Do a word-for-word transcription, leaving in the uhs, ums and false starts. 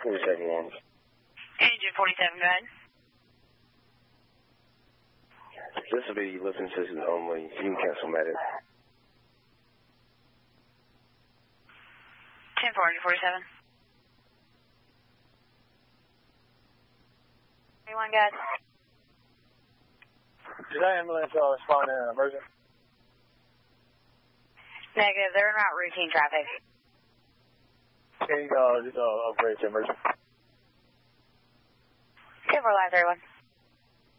forty-seven one. Engine forty-seven, go ahead. This will be lifting systems only. You can cancel medic. ten four, engine forty-seven. Anyone, guys? Did that ambulance uh, respond in an emergency? Negative, they're in route routine traffic. Can you uh, just uh, upgrade to emergency? ten four, live, everyone.